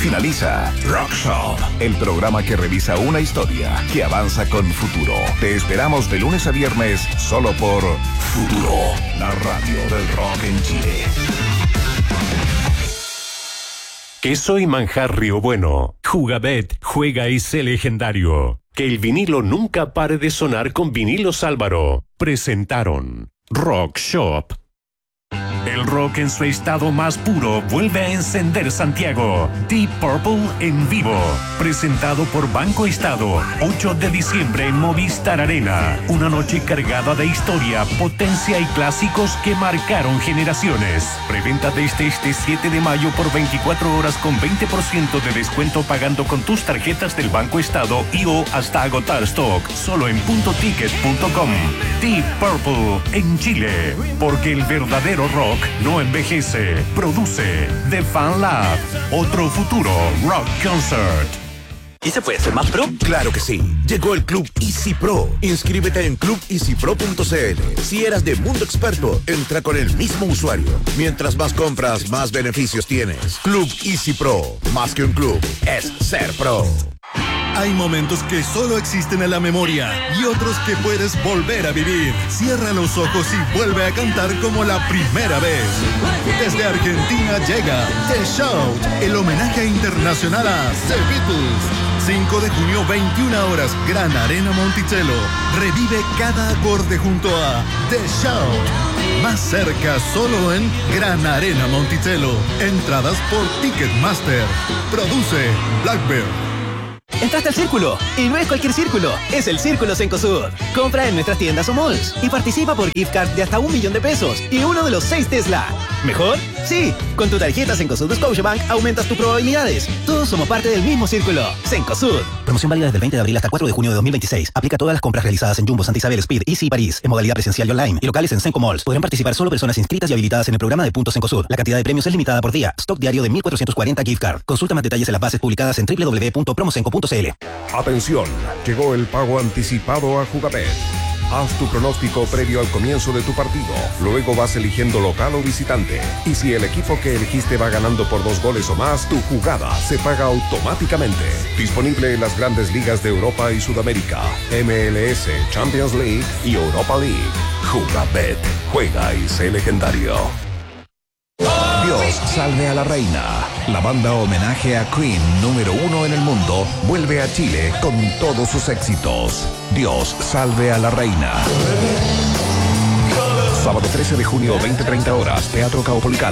finaliza Rock Shop, el programa que revisa una historia que avanza con futuro. Te esperamos de lunes a viernes solo por Futuro, la radio del rock en Chile. Queso y manjar Río Bueno. Jugabet, juega y sé legendario. Que el vinilo nunca pare de sonar con Vinilos Álvaro. Presentaron Rock Shop. El rock en su estado más puro vuelve a encender Santiago. Deep Purple en vivo. Presentado por Banco Estado. 8 de diciembre en Movistar Arena. Una noche cargada de historia, potencia y clásicos que marcaron generaciones. Preventa desde este 7 de mayo por 24 horas con 20% de descuento pagando con tus tarjetas del Banco Estado y o hasta agotar stock. Solo en puntoticket.com. Deep Purple en Chile. Porque el verdadero rock no envejece. Produce The Fan Lab. Otro futuro rock concert. ¿Y se puede ser más pro? Claro que sí. Llegó el Club Easy Pro. Inscríbete en clubeasypro.cl. Si eras de Mundo Experto, entra con el mismo usuario. Mientras más compras, más beneficios tienes. Club Easy Pro. Más que un club, es ser pro. Hay momentos que solo existen en la memoria y otros que puedes volver a vivir. Cierra los ojos y vuelve a cantar como la primera vez. Desde Argentina llega The Shout, el homenaje internacional a The Beatles. 5 de junio, 21 horas, Gran Arena Monticello. Revive cada acorde junto a The Shout. Más cerca, solo en Gran Arena Monticello. Entradas por Ticketmaster. Produce Blackbird. Entraste al Círculo, y no es cualquier círculo, es el Círculo Cencosud. Compra en nuestras tiendas o malls y participa por gift card de hasta $1.000.000 y uno de los 6 Tesla. ¿Mejor? Sí, con tu tarjeta Cencosud Scotiabank aumentas tus probabilidades. Todos somos parte del mismo círculo. Cencosud. Promoción válida desde el 20 de abril hasta 4 de junio de 2026. Aplica a todas las compras realizadas en Jumbo, Santa Isabel, Speed, Easy y París, en modalidad presencial y online, y locales en Cenco Malls. Podrán participar solo personas inscritas y habilitadas en el programa de Puntos Cencosud. La cantidad de premios es limitada por día. Stock diario de 1.440 gift card. Consulta más detalles en las bases publicadas en www.promocenco.cl. Atención, llegó el pago anticipado a Jugabet. Haz tu pronóstico previo al comienzo de tu partido. Luego vas eligiendo local o visitante. Y si el equipo que elegiste va ganando por 2 goles o más, tu jugada se paga automáticamente. Disponible en las grandes ligas de Europa y Sudamérica, MLS, Champions League y Europa League. Jugabet, juega y sé legendario. Dios salve a la reina. La banda homenaje a Queen número 1 en el mundo vuelve a Chile con todos sus éxitos. Dios salve a la reina. Sábado 13 de junio, 20:30 horas, Teatro Caupolicán.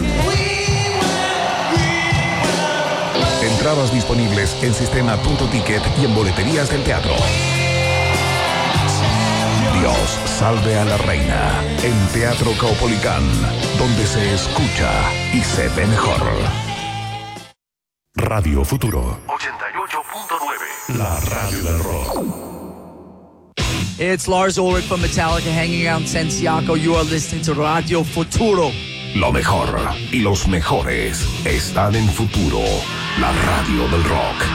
Entradas disponibles en sistema Puntoticket y en boleterías del teatro. Dios salve a la reina en Teatro Caupolicán, donde se escucha y se ve mejor. Radio Futuro 88.9, la radio del rock. It's Lars Ulrich from Metallica hanging out in Santiago. You are listening to Radio Futuro. Lo mejor y los mejores están en Futuro, la radio del rock.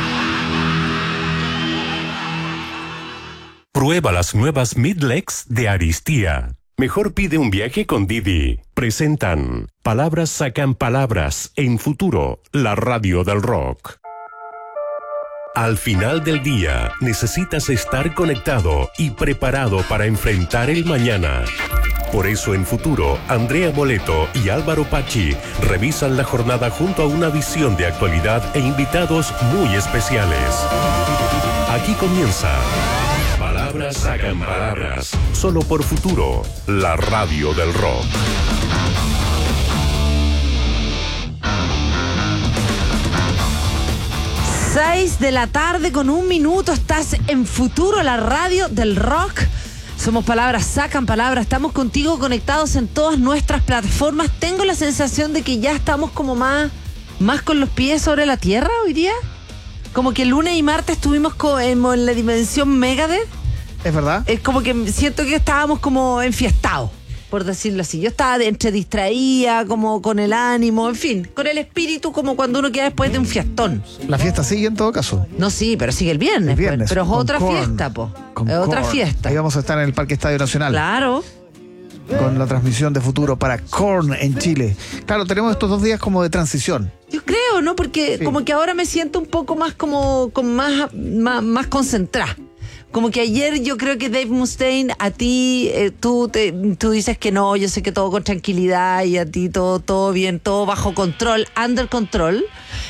Prueba las nuevas Midlex de Aristía. Mejor pide un viaje con Didi. Presentan Palabras sacan palabras en Futuro, la radio del rock. Al final del día, necesitas estar conectado y preparado para enfrentar el mañana. Por eso en Futuro, Andrea Moleto y Álvaro Pachi revisan la jornada junto a una visión de actualidad e invitados muy especiales. Aquí comienza Palabras sacan palabras, solo por Futuro, la radio del rock. Seis de la tarde con 1 minuto, estás en Futuro, la radio del rock. Somos Palabras sacan palabras, estamos contigo conectados en todas nuestras plataformas. Tengo la sensación de que ya estamos como más con los pies sobre la tierra hoy día. Como que el lunes y martes estuvimos en la dimensión Megadeth. ¿Es verdad? Es como que siento que estábamos como enfiestados, por decirlo así. Yo estaba entre distraída, como con el ánimo, en fin, con el espíritu como cuando uno queda después de un fiestón. La fiesta sigue en todo caso. No, sí, pero sigue el viernes. Pero es otra fiesta, po. Es otra fiesta. Ahí vamos a estar en el Parque Estadio Nacional. Claro. con la transmisión de Futuro para Korn en Chile. Claro, tenemos estos 2 días como de transición. Yo creo, ¿no? Porque Sí. como que ahora me siento un poco más como con más concentrada. Como que ayer yo creo que Dave Mustaine, a ti, tú dices que no, yo sé que todo con tranquilidad y a ti todo bien, todo bajo control, under control.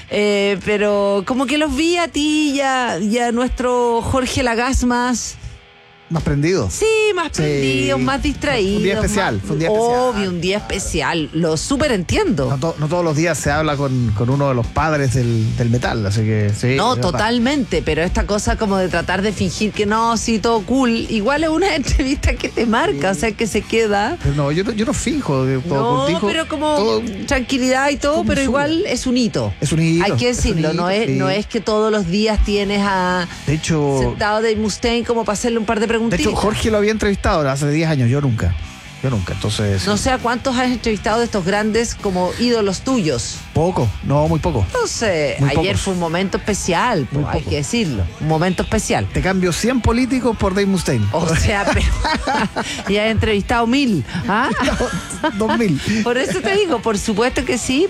Pero como que los vi a ti y a nuestro Jorge Lagas más prendido. Sí, más prendidos, más distraídos. Un día especial, fue un día especial. Obvio, un día especial. Lo súper entiendo. No todos los días se habla con uno de los padres del metal, así que sí. No, es verdad. totalmente, pero esta cosa como de tratar de fingir que no, sí, todo cool, igual es una entrevista que te marca, o sea, que se queda. Pero no, yo no finjo de todo No, contigo. pero como todo- tranquilidad y todo, como pero su- igual es un hito. Es un hito. Hay que es un decirlo, hito, sí. no es que todos los días tienes a De hecho, sentado Dave Mustaine como para hacerle un par de preguntitas. Jorge lo había entrevistado hace 10 años, yo nunca. Entonces. No sé a cuántos has entrevistado de estos grandes como ídolos tuyos. Poco, muy poco. No sé, Muy ayer pocos. fue un momento especial, Muy hay poco. que decirlo, un momento especial. Te cambio 100 políticos por Dave Mustaine. O sea, pero ya he entrevistado 1000, ¿ah? 2000. Por eso te digo, por supuesto que sí,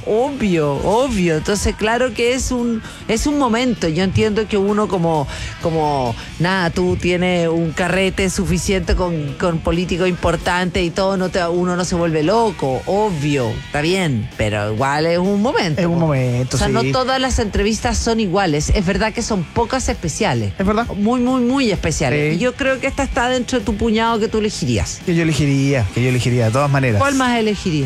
obvio. Entonces, claro que es un momento. Yo entiendo que uno como nada, tú tienes un carrete suficiente con políticos importantes y todo, uno no se vuelve loco, obvio, está bien, pero igual es un momento. Es un momento, O sea, sí. no todas las entrevistas son iguales. Es verdad que son pocas especiales. Es verdad. Muy especiales. Sí. Y yo creo que esta está dentro de tu puñado que tú elegirías. Que yo elegiría, de todas maneras. ¿Cuál más elegirías?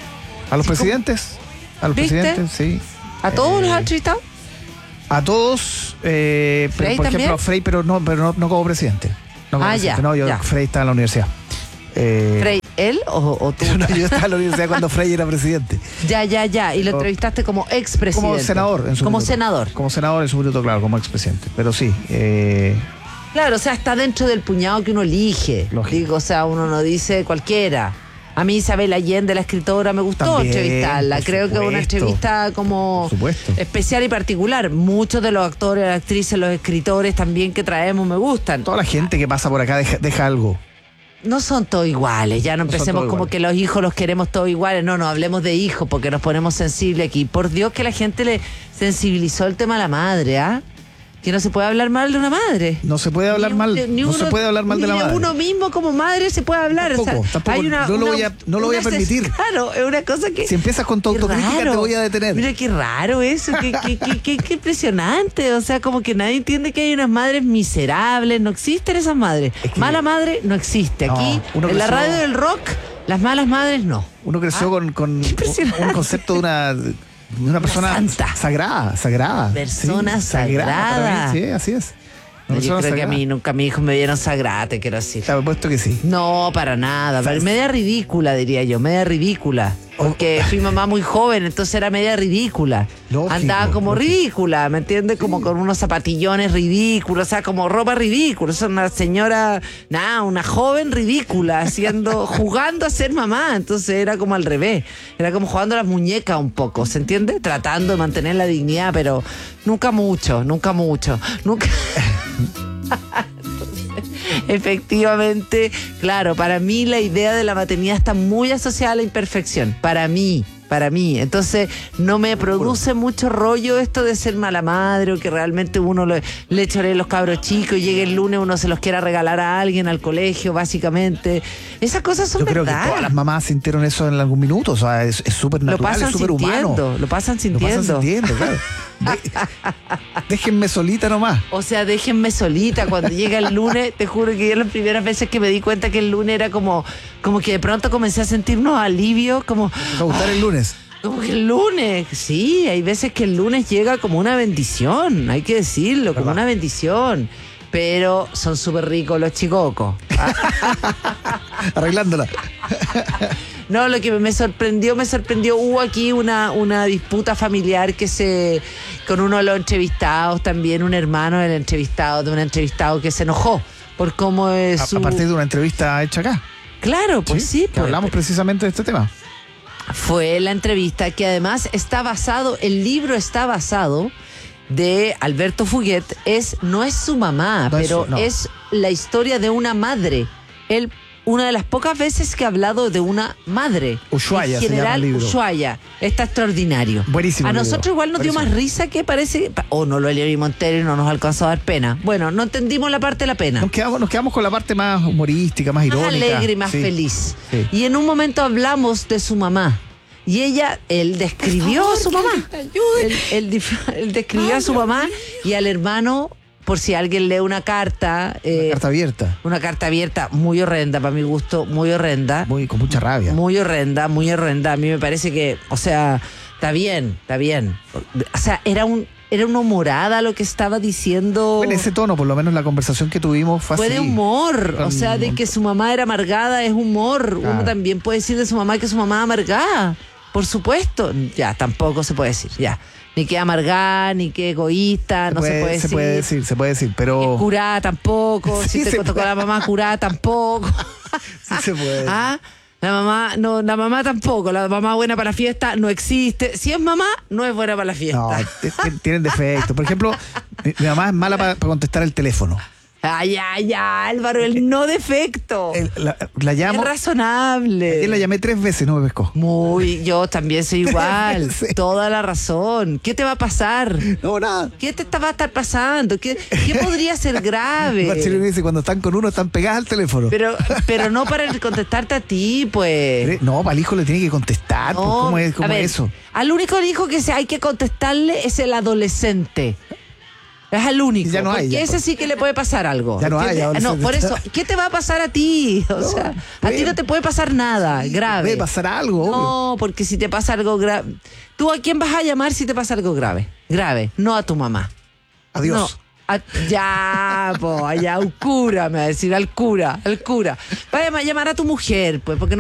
¿A los presidentes? ¿A los ¿Viste? presidentes? Sí. ¿A todos los has entrevistado? A todos, pero ¿Frey por también? ejemplo, Frey, pero no como presidente. No como presidente. Ya, No, ya. Frey está en la universidad. ¿Frey, él o tú? No, yo estaba en la universidad cuando Frey era presidente. Ya. Y lo entrevistaste como expresidente. Como senador. En su Como minuto. senador. Como senador en su minuto, claro, como expresidente. Pero sí, Claro, o sea, está dentro del puñado que uno elige. Lógico. Digo, o sea, uno no dice cualquiera. A mí Isabel Allende, la escritora, me gustó También, entrevistarla. por Creo que es una supuesto. entrevista como Por supuesto. especial y particular. Muchos de los actores, las actrices, los escritores también que traemos me gustan. toda la gente que pasa por acá deja algo. No son todos iguales, ya no No son empecemos todos como iguales. que los hijos los queremos todos iguales, no hablemos de hijos porque nos ponemos sensibles aquí. Por Dios que la gente le sensibilizó el tema a la madre, ¿ah? Que no se puede hablar mal de una madre. No se puede hablar mal. No se puede hablar mal de la Ni madre. de uno mismo como madre se puede hablar. Tampoco. No lo voy a permitir. Claro, es una cosa que... Si empiezas con tu Qué autocrítica, raro. te voy a detener. Mira qué raro eso, qué impresionante. O sea, como que nadie entiende que hay unas madres miserables. No existen esas madres. Es que- Mala madre no existe. No, Aquí, uno en la creció- radio del rock, las malas madres no. Uno creció con impresionante. un concepto de una persona santa. sagrada. Persona Sí, sagrada. para mí, sí, así es. Una Yo persona creo que a sagrada. mí nunca mis hijos me vieron sagrada, te quiero decir. Te apuesto que sí. No, para nada. ¿Sabes? Media ridícula, diría yo. Media ridícula. Porque fui mamá muy joven, entonces era media ridícula. Lógico, Andaba como lógico. ridícula, ¿me entiendes? Como con unos zapatillones ridículos, o sea, como ropa ridícula. Es una señora, una joven ridícula, jugando a ser mamá. Entonces era como al revés. Era como jugando a las muñecas un poco, ¿se entiende? Tratando de mantener la dignidad, pero nunca mucho. Nunca. Efectivamente, claro, para mí la idea de la maternidad está muy asociada a la imperfección, para mí. Entonces no me produce mucho rollo esto de ser mala madre o que realmente uno le choree los cabros chicos y llegue el lunes uno se los quiera regalar a alguien al colegio, básicamente. Esas cosas son Yo creo verdad. que todas las mamás sintieron eso en algún minuto. O sea, es súper Lo natural, pasan es súper humano. sintiendo, lo pasan sintiendo. Claro. Déjenme solita nomás. O sea, déjenme solita cuando llega el lunes. Te juro que yo las primeras veces que me di cuenta que el lunes era como que de pronto comencé a sentir unos alivios, como ¿Te va a gustar el lunes? como que el lunes, sí, hay veces que el lunes llega como una bendición, hay que decirlo, como una bendición. Pero son súper ricos los chicocos. Arreglándola. No, lo que me sorprendió, hubo aquí una disputa familiar con uno de los entrevistados, también un hermano de un entrevistado que se enojó por cómo es A partir de una entrevista hecha acá. Claro, pues sí, que hablamos precisamente de este tema. Fue la entrevista que además el libro está basado de Alberto Fuguet, no es su mamá, No es pero su- no. es la historia de una madre. Él una de las pocas veces que he hablado de una madre. Ushuaia en se llama general, el libro. Ushuaia. Está extraordinario. Buenísimo A el libro. nosotros igual nos dio más risa que parece... O no lo leímos entero y no nos alcanzó a dar pena. Bueno, no entendimos la parte de la pena. Nos quedamos con la parte más humorística, más irónica. Más alegre y más Sí. feliz. Sí. Y en un momento hablamos de su mamá. Y él describió a su mamá. Él describió a su mamá y al hermano, por si alguien lee una carta. Carta abierta. Una carta abierta muy horrenda, para mi gusto, muy horrenda. Con mucha rabia. Muy horrenda, muy horrenda. A mí me parece que, o sea, está bien. O sea, era una humorada lo que estaba diciendo. En ese tono, por lo menos la conversación que tuvimos fue Fue así. de humor, o sea, de que su mamá era amargada es humor. Claro. Uno también puede decir de su mamá que su mamá es amargada, por supuesto. Ya, tampoco se puede decir, ya. Ni que amargada, ni que egoísta, no se puede decir. Se puede decir, pero... Curada tampoco, Sí, si te se tocó puede. la mamá curada tampoco. Sí se puede. Ah, la mamá tampoco, la mamá buena para la fiesta no existe. Si es mamá, no es buena para la fiesta. No, tienen defectos. Por ejemplo, mi mamá es mala para contestar el teléfono. Ay, Álvaro, el no defecto. La llamo. Es razonable. Ayer la llamé 3 veces, no me pescó. Yo también soy igual. Sí. Toda la razón. ¿Qué te va a pasar? No, nada. ¿Qué te va a estar pasando? ¿Qué podría ser grave? Marcelo me dice, cuando están con uno, están pegadas al teléfono. Pero no para contestarte a ti, pues. No, para el hijo le tiene que contestar. Pues, ¿cómo es a ver, eso? Al único hijo que hay que contestarle es el adolescente. Es el único. Ya no hay, porque ya, ese pues. sí que le puede pasar algo. Ya no hay, ¿entiendes? adolescente. No, por eso, ¿qué te va a pasar a ti? O sea, a ti no te puede pasar nada grave. Puede pasar algo. No, porque si te pasa algo grave. ¿Tú a quién vas a llamar si te pasa algo grave? Grave, no a tu mamá. Adiós. No, ya, allá, al cura, me va a decir, al cura. Vaya a llamar a tu mujer, pues, porque no